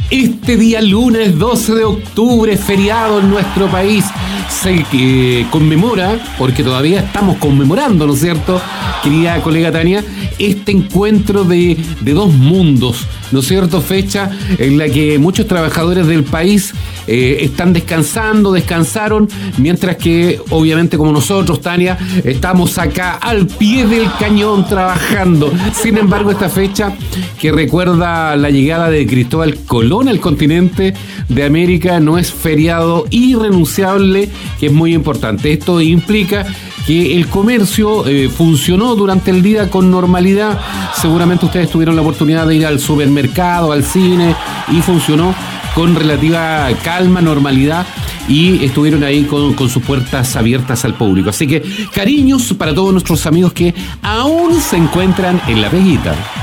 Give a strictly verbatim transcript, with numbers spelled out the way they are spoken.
Este día lunes doce de octubre, feriado en nuestro país, se eh, conmemora, porque todavía estamos conmemorando, ¿no es cierto, querida colega Tania, este encuentro de, de dos mundos, ¿no es cierto? Fecha en la que muchos trabajadores del país eh, están descansando, descansaron, mientras que, obviamente, como nosotros, Tania, estamos acá al pie del cañón trabajando. Sin embargo, esta fecha que recuerda la llegada de Cristóbal Colón al continente de América no es feriado irrenunciable, que es muy importante. Esto implica que el comercio eh, funcionó durante el día con normalidad. Seguramente ustedes tuvieron la oportunidad de ir al supermercado, al cine, y funcionó con relativa calma, normalidad, y estuvieron ahí con, con sus puertas abiertas al público. Así que cariños para todos nuestros amigos que aún se encuentran en La Peguita.